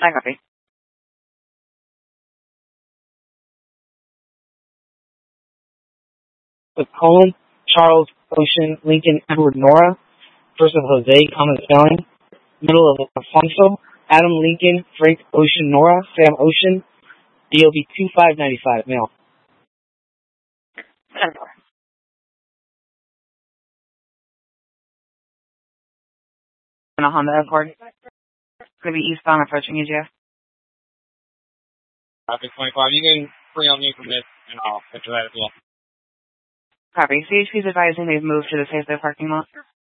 I copy. With Colin, Charles, Ocean, Lincoln, Edward, Nora. First of Jose, common spelling. Middle of Alfonso, Adam, Lincoln, Frank, Ocean, Nora, Sam, Ocean. DOB 2595, mail. And a Honda Accord. It's going to be eastbound approaching you, Jeff. Traffic 25. You can bring up me from this, and I'll enter that as well. Copy. CHP is advising they've moved to the Fayetteville parking lot.